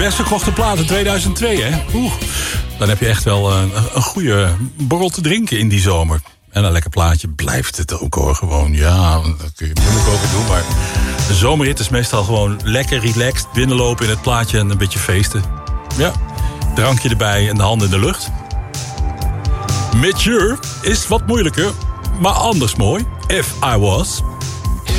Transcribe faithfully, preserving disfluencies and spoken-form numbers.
Best verkochte plaat in tweeduizend twee, hè? Oeh, dan heb je echt wel een, een goede borrel te drinken in die zomer. En een lekker plaatje blijft het ook, hoor. Gewoon, ja, daar kun je moeilijk over doen. Maar de zomerhit is meestal gewoon lekker relaxed. Binnenlopen in het plaatje en een beetje feesten. Ja, drankje erbij en de handen in de lucht. Mature is wat moeilijker, maar anders mooi. If I Was.